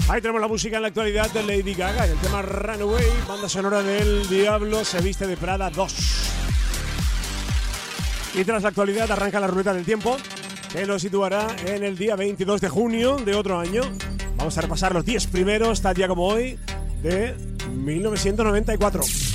Ahí tenemos la música en la actualidad de Lady Gaga y el tema Runaway, banda sonora del Diablo se viste de Prada 2. Y tras la actualidad arranca la ruleta del tiempo, que lo situará en el día 22 de junio de otro año. Vamos a repasar los 10 primeros, tal día como hoy, de 1994.